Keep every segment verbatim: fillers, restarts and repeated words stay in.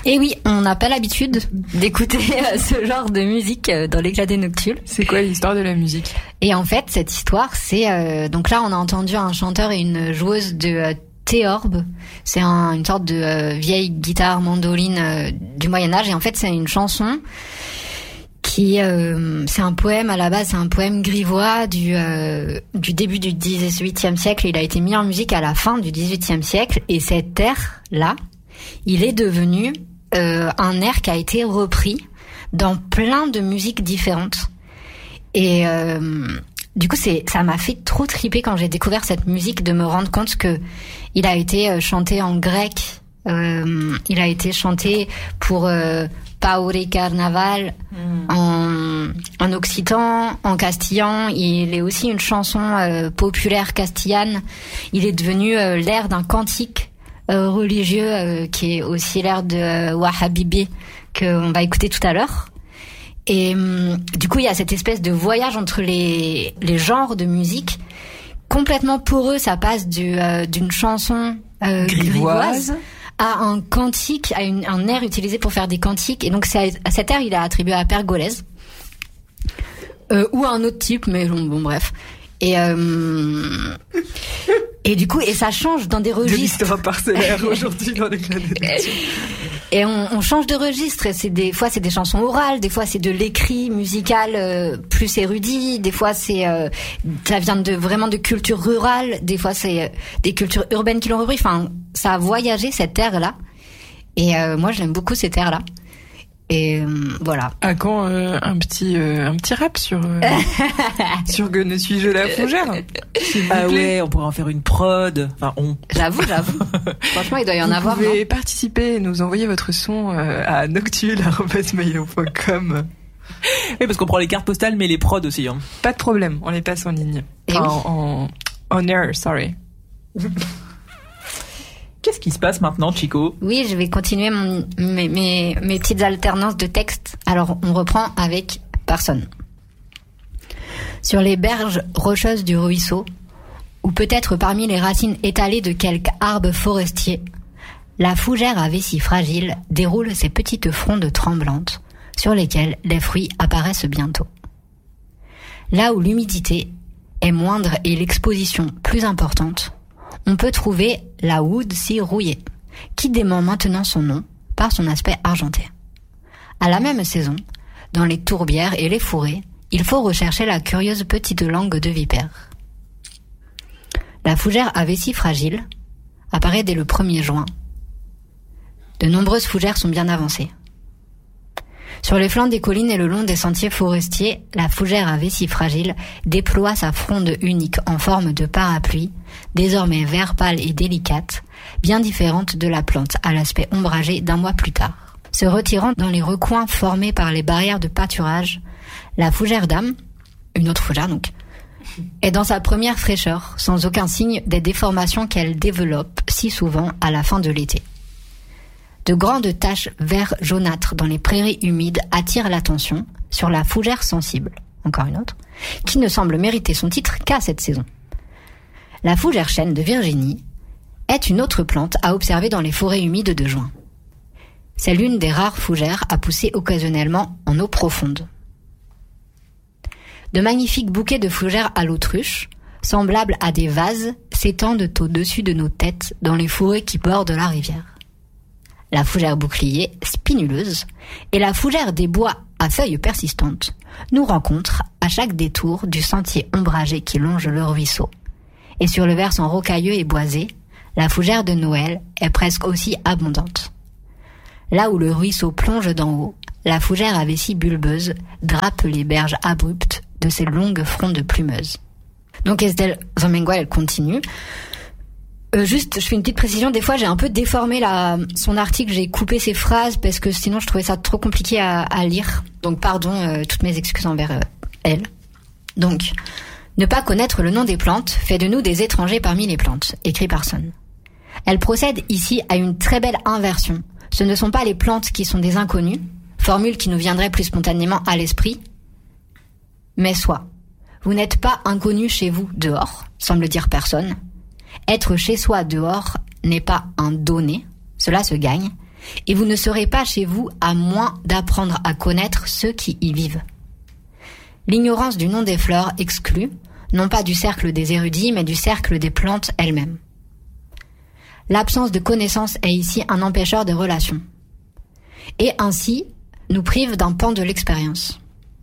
Et oui, on n'a pas l'habitude d'écouter ce genre de musique dans l'éclaté nocturne. C'est quoi l'histoire de la musique ? Et en fait, cette histoire, c'est... Euh, donc là, on a entendu un chanteur et une joueuse de euh, théorbe. C'est un, une sorte de euh, vieille guitare mandoline euh, du Moyen-Âge. Et en fait, c'est une chanson qui... Euh, c'est un poème, à la base, c'est un poème grivois du, euh, du début du dix-huitième siècle. Il a été mis en musique à la fin du dix-huitième siècle. Et cet air-là, il est devenu euh, un air qui a été repris dans plein de musiques différentes. Et euh, du coup, c'est ça m'a fait trop triper quand j'ai découvert cette musique de me rendre compte que il a été chanté en grec, euh, il a été chanté pour euh, Paure Carnaval mmh. en, en occitan, en castillan. Il est aussi une chanson euh, populaire castillane. Il est devenu euh, l'air d'un cantique Euh, religieux euh, qui est aussi l'air de euh, Wahhabibi qu'on va écouter tout à l'heure. Et euh, du coup, il y a cette espèce de voyage entre les les genres de musique complètement poreux. Ça passe du euh, d'une chanson euh, grivoise à un cantique, à une, un air utilisé pour faire des cantiques. Et donc, c'est à, à cet air, il a attribué à Pergolèse euh, ou à un autre type, mais bon, bon bref. Et euh, et du coup, et ça change dans des registres. De l'histoire parcellaire aujourd'hui dans les planètes. Et on, on change de registre. C'est des fois c'est des chansons orales, des fois c'est de l'écrit musical euh, plus érudit, des fois c'est euh, ça vient de vraiment de culture rurale, des fois c'est euh, des cultures urbaines qui l'ont repris. Enfin, ça a voyagé cette terre là. Et euh, moi, j'aime beaucoup cette terre là. Et euh, voilà. À quand euh, un petit euh, un petit rap sur euh, sur Que ne suis-je la fougère ? Ah ouais, on pourrait en faire une prod. Enfin, on. J'avoue, j'avoue. Franchement, il doit y en Vous avoir. Vous pouvez non participer et nous envoyer votre son euh, à noctule arobase mail point com. Oui, parce qu'on prend les cartes postales, mais les prods aussi. Hein. Pas de problème, on les passe en ligne. Et enfin, oui. en, en en air, sorry. Qu'est-ce qui se passe maintenant, Chico ? Oui, je vais continuer mon, mes, mes, mes petites alternances de textes. Alors, on reprend avec personne. Sur les berges rocheuses du ruisseau, ou peut-être parmi les racines étalées de quelque arbre forestier, la fougère à vessie fragile déroule ses petites frondes tremblantes, sur lesquelles les fruits apparaissent bientôt. Là où l'humidité est moindre et l'exposition plus importante, on peut trouver la wood-sea rouillée, qui dément maintenant son nom par son aspect argenté. À la même saison, dans les tourbières et les fourrés, il faut rechercher la curieuse petite langue de vipère. La fougère à vessie fragile apparaît dès le premier juin. De nombreuses fougères sont bien avancées. Sur les flancs des collines et le long des sentiers forestiers, la fougère à vessie fragile déploie sa fronde unique en forme de parapluie, désormais vert pâle et délicate, bien différente de la plante à l'aspect ombragé d'un mois plus tard. Se retirant dans les recoins formés par les barrières de pâturage, la fougère d'âme, une autre fougère donc, est dans sa première fraîcheur, sans aucun signe des déformations qu'elle développe si souvent à la fin de l'été. De grandes taches vert jaunâtres dans les prairies humides attirent l'attention sur la fougère sensible, encore une autre, qui ne semble mériter son titre qu'à cette saison. La fougère chêne de Virginie est une autre plante à observer dans les forêts humides de juin. C'est l'une des rares fougères à pousser occasionnellement en eau profonde. De magnifiques bouquets de fougères à l'autruche, semblables à des vases, s'étendent au-dessus de nos têtes dans les forêts qui bordent la rivière. La fougère bouclier, spinuleuse, et la fougère des bois à feuilles persistantes nous rencontrent à chaque détour du sentier ombragé qui longe le ruisseau. Et sur le versant rocailleux et boisé, la fougère de Noël est presque aussi abondante. Là où le ruisseau plonge d'en haut, la fougère à vessie bulbeuse drape les berges abruptes de ses longues frondes plumeuses. Donc Estelle Zomengo, elle continue. Euh, juste, je fais une petite précision. Des fois, j'ai un peu déformé la, son article. J'ai coupé ses phrases parce que sinon, je trouvais ça trop compliqué à, à lire. Donc, pardon, euh, toutes mes excuses envers euh, elle. Donc, ne pas connaître le nom des plantes fait de nous des étrangers parmi les plantes, écrit Parson. Elle procède ici à une très belle inversion. Ce ne sont pas les plantes qui sont des inconnus, formule qui nous viendrait plus spontanément à l'esprit, mais soit. Vous n'êtes pas inconnu chez vous dehors, semble dire Parson. Être chez soi dehors n'est pas un donné, cela se gagne, Et vous ne serez pas chez vous à moins d'apprendre à connaître ceux qui y vivent. L'ignorance du nom des fleurs exclut, non pas du cercle des érudits, mais du cercle des plantes elles-mêmes. L'absence de connaissance est ici un empêcheur de relations. Et ainsi, nous prive d'un pan de l'expérience.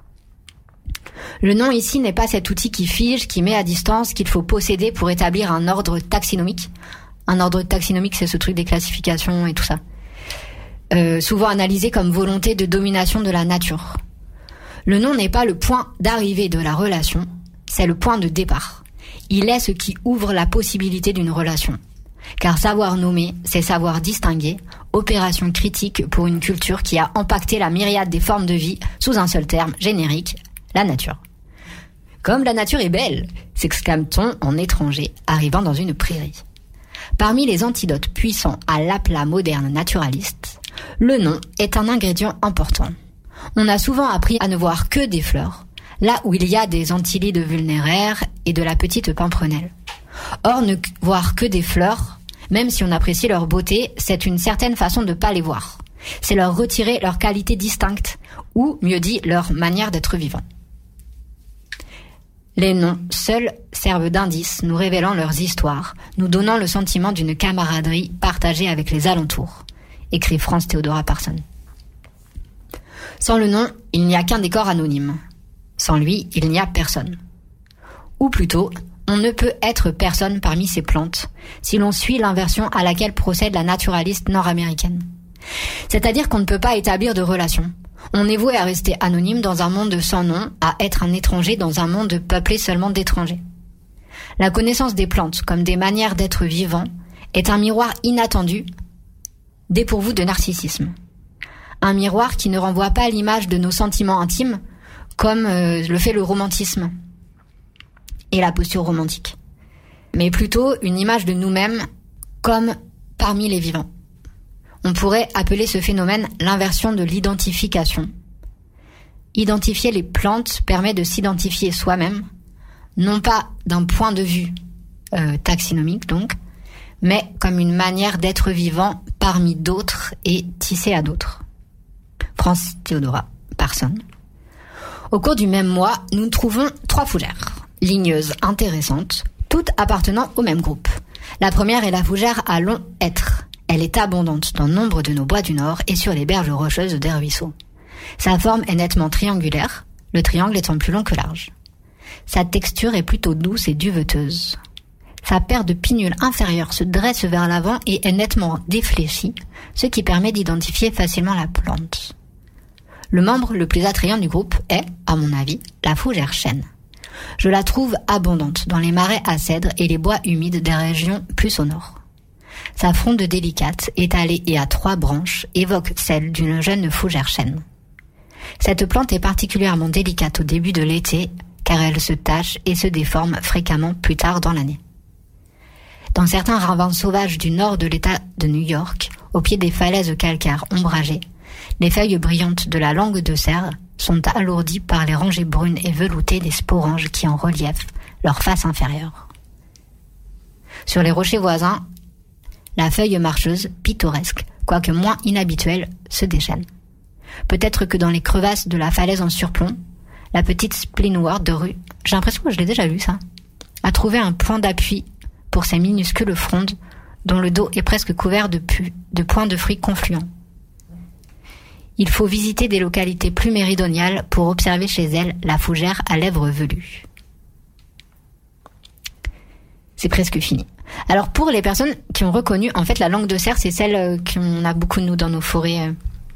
Le nom ici n'est pas cet outil qui fige, qui met à distance, qu'il faut posséder pour établir un ordre taxinomique. Un ordre taxinomique, c'est ce truc des classifications et tout ça. Euh, souvent analysé comme volonté de domination de la nature. Le nom n'est pas le point d'arrivée de la relation, c'est le point de départ. Il est ce qui ouvre la possibilité d'une relation. Car savoir nommer, c'est savoir distinguer, opération critique pour une culture qui a impacté la myriade des formes de vie sous un seul terme générique, la nature. Comme la nature est belle, s'exclame-t-on en étranger, arrivant dans une prairie. Parmi les antidotes puissants à l'aplat moderne naturaliste, le nom est un ingrédient important. On a souvent appris à ne voir que des fleurs, là où il y a des antylides vulnéraires et de la petite pimprenelle. Or, ne voir que des fleurs, même si on apprécie leur beauté, c'est une certaine façon de ne pas les voir. C'est leur retirer leur qualité distincte, ou mieux dit, leur manière d'être vivant. Les noms seuls servent d'indices, nous révélant leurs histoires, nous donnant le sentiment d'une camaraderie partagée avec les alentours, écrit Franz Theodora Parson. Sans le nom, il n'y a qu'un décor anonyme. Sans lui, il n'y a personne. Ou plutôt, on ne peut être personne parmi ces plantes, si l'on suit l'inversion à laquelle procède la naturaliste nord-américaine. C'est-à-dire qu'on ne peut pas établir de relation. On est voué à rester anonyme dans un monde sans nom, à être un étranger dans un monde peuplé seulement d'étrangers. La connaissance des plantes comme des manières d'être vivant est un miroir inattendu, dépourvu de narcissisme. Un miroir qui ne renvoie pas à l'image de nos sentiments intimes, comme euh, le fait le romantisme et la posture romantique, mais plutôt une image de nous-mêmes comme parmi les vivants. On pourrait appeler ce phénomène l'inversion de l'identification. Identifier les plantes permet de s'identifier soi-même, non pas d'un point de vue euh, taxinomique donc, mais comme une manière d'être vivant parmi d'autres et tissé à d'autres. Franz Theodora Parson. Au cours du même mois, nous trouvons trois fougères, ligneuses intéressantes, toutes appartenant au même groupe. La première est la fougère à long hêtre. Elle est abondante dans nombre de nos bois du Nord et sur les berges rocheuses des ruisseaux. Sa forme est nettement triangulaire, le triangle étant plus long que large. Sa texture est plutôt douce et duveteuse. Sa paire de pinnules inférieures se dresse vers l'avant et est nettement défléchie, ce qui permet d'identifier facilement la plante. Le membre le plus attrayant du groupe est, à mon avis, la fougère chêne. Je la trouve abondante dans les marais à cèdre et les bois humides des régions plus au nord. Sa fronde délicate, étalée et à trois branches, évoque celle d'une jeune fougère chêne. Cette plante est particulièrement délicate au début de l'été, car elle se tache et se déforme fréquemment plus tard dans l'année. Dans certains ravins sauvages du nord de l'État de New York, au pied des falaises calcaires ombragées, les feuilles brillantes de la langue de cerf sont alourdies par les rangées brunes et veloutées des sporanges qui en reliefent leur face inférieure. Sur les rochers voisins, la feuille marcheuse, pittoresque, quoique moins inhabituelle, se déchaîne. Peut-être que dans les crevasses de la falaise en surplomb, la petite spleenwort de rue, j'ai l'impression que je l'ai déjà vu ça, a trouvé un point d'appui pour ses minuscules frondes dont le dos est presque couvert de, pu, de points de fruits confluents. Il faut visiter des localités plus méridionales pour observer chez elle la fougère à lèvres velues. C'est presque fini. Alors pour les personnes qui ont reconnu, en fait la langue de cerf, c'est celle qu'on a beaucoup nous dans nos forêts.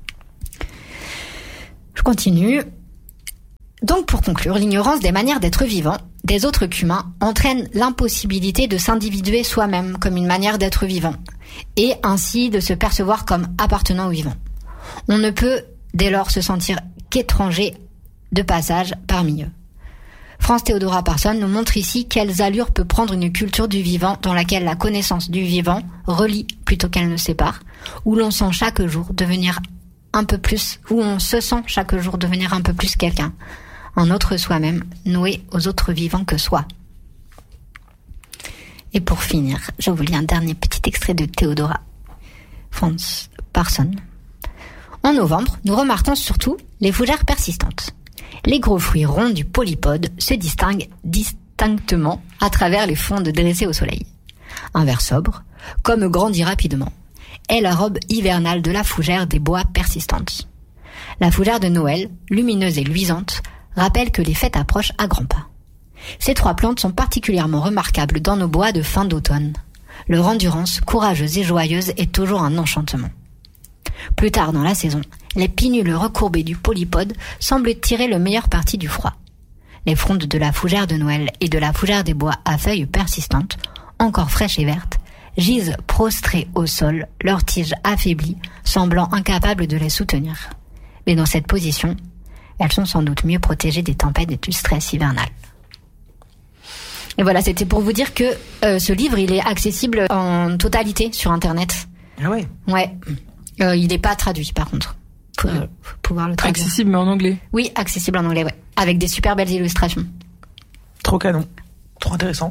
Je continue. Donc pour conclure, l'ignorance des manières d'être vivant des autres qu'humains entraîne l'impossibilité de s'individuer soi-même comme une manière d'être vivant, et ainsi de se percevoir comme appartenant au vivant. On ne peut dès lors se sentir qu'étranger de passage parmi eux. Franz Theodora Parson nous montre ici quelles allures peut prendre une culture du vivant dans laquelle la connaissance du vivant relie plutôt qu'elle ne sépare, où l'on sent chaque jour devenir un peu plus, où on se sent chaque jour devenir un peu plus quelqu'un, un autre soi-même, noué aux autres vivants que soi. Et pour finir, je vous lis un dernier petit extrait de Théodora. Franz Parson. En novembre, nous remarquons surtout les fougères persistantes. Les gros fruits ronds du polypode se distinguent distinctement à travers les frondes dressées au soleil. Un vert sobre, comme grandit rapidement, est la robe hivernale de la fougère des bois persistantes. La fougère de Noël, lumineuse et luisante, rappelle que les fêtes approchent à grands pas. Ces trois plantes sont particulièrement remarquables dans nos bois de fin d'automne. Leur endurance, courageuse et joyeuse, est toujours un enchantement. Plus tard dans la saison, les pinules recourbées du polypode semblent tirer le meilleur parti du froid. Les frondes de la fougère de Noël et de la fougère des bois à feuilles persistantes, encore fraîches et vertes, gisent prostrées au sol, leurs tiges affaiblies, semblant incapables de les soutenir. Mais dans cette position, elles sont sans doute mieux protégées des tempêtes et du stress hivernal. Et voilà, c'était pour vous dire que euh, ce livre, il est accessible en totalité sur Internet. Ah ouais. Ouais. Euh, il n'est pas traduit, par contre. Faut, euh, faut pouvoir le traduire. Accessible, mais en anglais. Oui, accessible en anglais, ouais. Avec des super belles illustrations. Trop canon. Trop intéressant.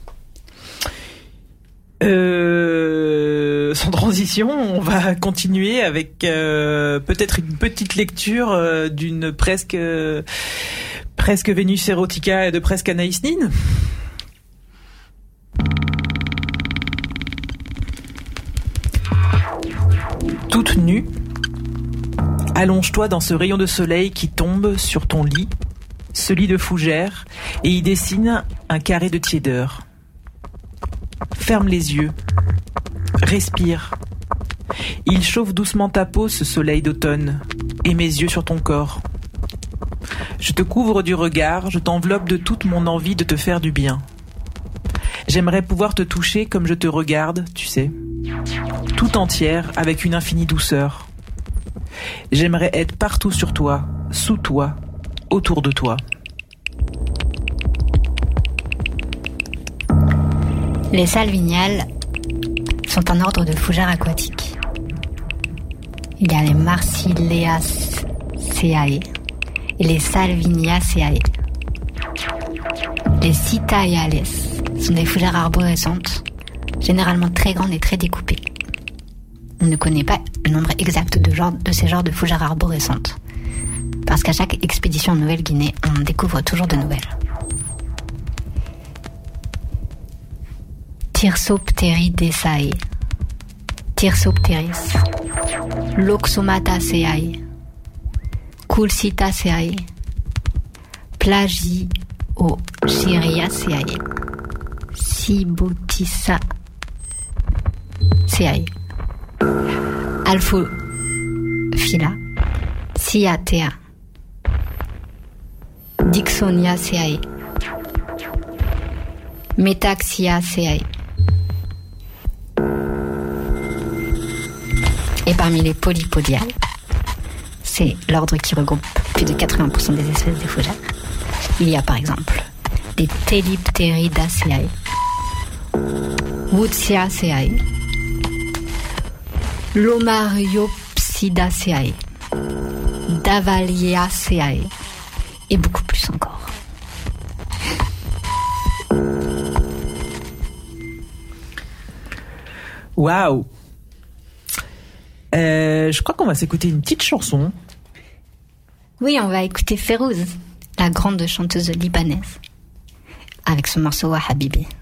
Euh, sans transition, on va continuer avec euh, peut-être une petite lecture euh, d'une presque euh, presque Vénus Erotica et de presque Anaïs Nin. Toute nue, allonge-toi dans ce rayon de soleil qui tombe sur ton lit, ce lit de fougère, et y dessine un carré de tiédeur. Ferme les yeux, respire. Il chauffe doucement ta peau, ce soleil d'automne, et mes yeux sur ton corps. Je te couvre du regard, je t'enveloppe de toute mon envie de te faire du bien. J'aimerais pouvoir te toucher comme je te regarde, tu sais, tout entière, avec une infinie douceur. J'aimerais être partout sur toi, sous toi, autour de toi. Les salviniales sont un ordre de fougères aquatiques. Il y a les Marsileaceae et les Salviniaceae. Les Cytaeales sont des fougères arborescentes, généralement très grandes et très découpées. On ne connaît pas le nombre exact de, genre, de ces genres de fougères arborescentes, parce qu'à chaque expédition en Nouvelle-Guinée, on en découvre toujours de nouvelles. Thyrsophteridaceae, Thyrsophtheris, Loxomataceae, Coulcitaceae, Plagiaulariaceae, Cibotisaceae, Alphophila, Cyathea, Dixoniaceae, Metaxiaceae. Et parmi les polypodiales, c'est l'ordre qui regroupe plus de quatre-vingts pour cent des espèces de fougères. Il y a par exemple des Telipteridaceae, Woodsiaceae, Lomariopsidaceae, Davaliaceae et beaucoup plus encore. Waouh. Euh, je crois qu'on va s'écouter une petite chanson. Oui, on va écouter Férouz, la grande chanteuse libanaise, avec son morceau Wa Habibi.